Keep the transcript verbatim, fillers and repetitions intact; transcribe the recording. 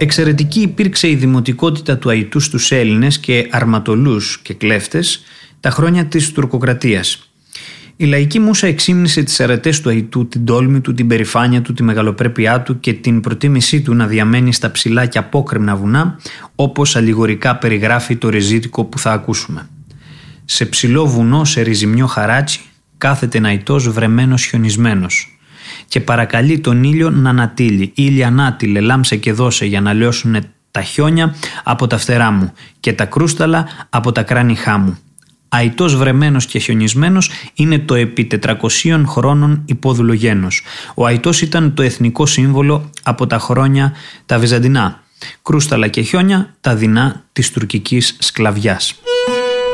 Εξαιρετική υπήρξε η δημοτικότητα του Αϊτού στους Έλληνες και αρματολούς και κλέφτες τα χρόνια της τουρκοκρατίας. Η λαϊκή μούσα εξύμνησε τις αρετές του Αϊτού, την τόλμη του, την περηφάνεια του, τη μεγαλοπρέπειά του και την προτίμησή του να διαμένει στα ψηλά και απόκρημνα βουνά, όπως αλληγορικά περιγράφει το ρεζίτικο που θα ακούσουμε. Σε ψηλό βουνό, σε ριζιμιό χαράτσι, κάθεται ένα Αϊτός βρεμένος χιονισμένος και παρακαλεί τον ήλιο να ανατείλει. «Ήλια ανάτειλε, λάμψε και δώσε για να λιώσουν τα χιόνια από τα φτερά μου και τα κρούσταλα από τα κράνιχά μου». Αϊτός βρεμένος και χιονισμένος είναι το επί τετρακοσίων χρόνων υπόδουλο γένος. Ο Αϊτός ήταν το εθνικό σύμβολο από τα χρόνια τα βυζαντινά. Κρούσταλα και χιόνια τα δεινά της τουρκικής σκλαβιάς.